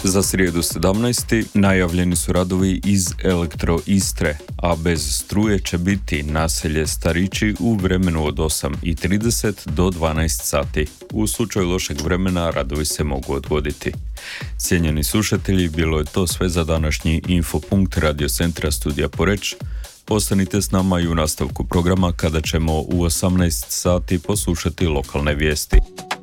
Za srijedu 17. najavljeni su radovi iz Elektro Istre, a bez struje će biti naselje Starići u vremenu od 8:30 do 12 sati. U slučaju lošeg vremena radovi se mogu odgoditi. Cijenjeni slušatelji, bilo je to sve za današnji Infopunkt Radio Centra Studija Poreč. Ostanite s nama i u nastavku programa kada ćemo u 18 sati poslušati lokalne vijesti.